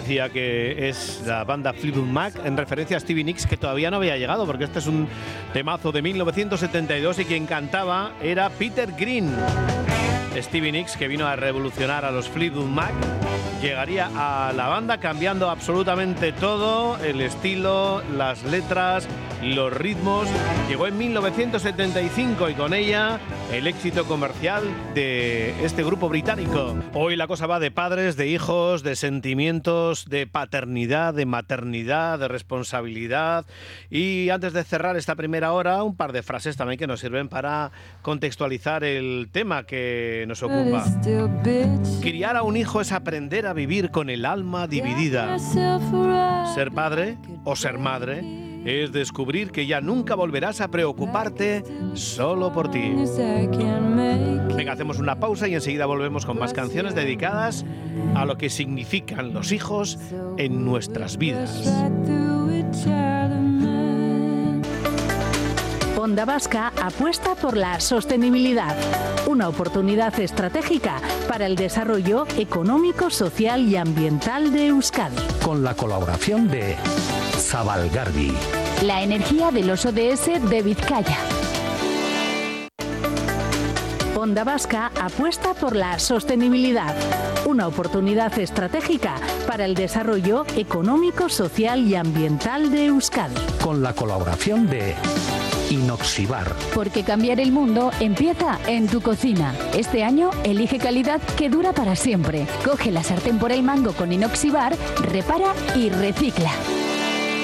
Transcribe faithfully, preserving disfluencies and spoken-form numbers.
decía que es la banda Fleetwood Mac en referencia a Stevie Nicks, que todavía no había llegado, porque este es un temazo de mil novecientos setenta y dos y quien cantaba era Peter Green. Stevie Nicks, que vino a revolucionar a los Fleetwood Mac, llegaría a la banda cambiando absolutamente todo, el estilo, las letras, los ritmos. Llegó en mil novecientos setenta y cinco y con ella el éxito comercial de este grupo británico. Hoy la cosa va de padres, de hijos, de sentimientos, de paternidad, de maternidad, de responsabilidad. Y antes de cerrar esta primera hora, un par de frases también que nos sirven para contextualizar el tema que nos ocupa. Criar a un hijo es aprender a vivir con el alma dividida. Ser padre o ser madre es descubrir que ya nunca volverás a preocuparte solo por ti. Venga, hacemos una pausa y enseguida volvemos con más canciones dedicadas a lo que significan los hijos en nuestras vidas. Onda Vasca apuesta por la sostenibilidad, una oportunidad estratégica para el desarrollo económico, social y ambiental de Euskadi. Con la colaboración de Zabalgarbi, la energía de los O D S de Vizcaya. Onda Vasca apuesta por la sostenibilidad, una oportunidad estratégica para el desarrollo económico, social y ambiental de Euskadi. Con la colaboración de Inoxibar. Porque cambiar el mundo empieza en tu cocina. Este año elige calidad que dura para siempre. Coge la sartén por el mango con Inoxibar, repara y recicla.